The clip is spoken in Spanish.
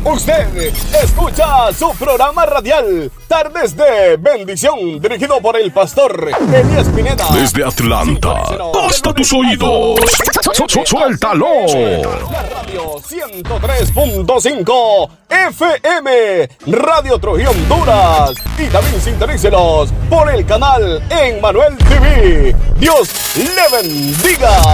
Usted escucha su programa radial Tardes de Bendición, dirigido por el pastor Elías Pineda. Desde Atlanta, hasta tus oídos. ¡Suéltalo! La radio 103.5 FM, Radio Trujillo, Honduras. Y también sintonícelos por el canal Emmanuel TV. Dios le bendiga.